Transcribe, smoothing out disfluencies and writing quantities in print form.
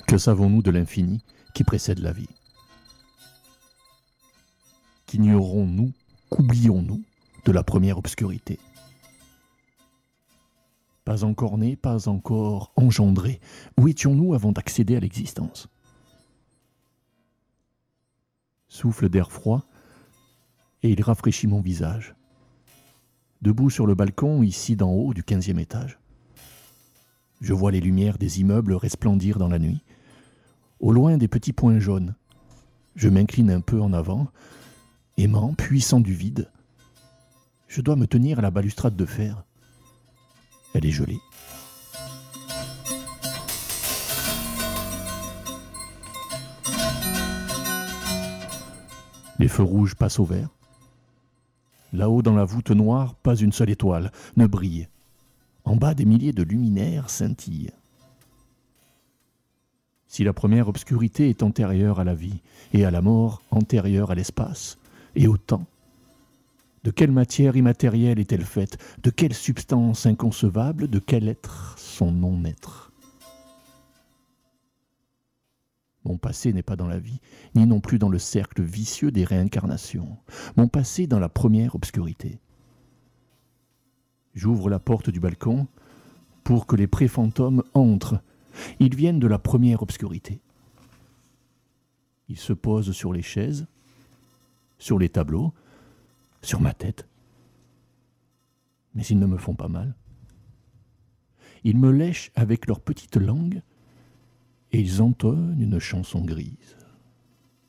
Que savons-nous de l'infini qui précède la vie? Qu'ignorons-nous, qu'oublions-nous de la première obscurité? Pas encore nés, pas encore engendrés, où étions-nous avant d'accéder à l'existence? Souffle d'air froid, et il rafraîchit mon visage. Debout sur le balcon, ici d'en haut du 15e étage, je vois les lumières des immeubles resplendir dans la nuit. Au loin, des petits points jaunes. Je m'incline un peu en avant, aimant, puissant du vide. Je dois me tenir à la balustrade de fer. Elle est gelée. Les feux rouges passent au vert. Là-haut, dans la voûte noire, pas une seule étoile ne brille. En bas, des milliers de luminaires scintillent. Si la première obscurité est antérieure à la vie et à la mort antérieure à l'espace et au temps, de quelle matière immatérielle est-elle faite? De quelle substance inconcevable? De quel être son non-être? Mon passé n'est pas dans la vie, ni non plus dans le cercle vicieux des réincarnations. Mon passé est dans la première obscurité. J'ouvre la porte du balcon pour que les pré-fantômes entrent. Ils viennent de la première obscurité. Ils se posent sur les chaises, sur les tableaux, sur ma tête. Mais ils ne me font pas mal. Ils me lèchent avec leur petite langue et ils entonnent une chanson grise.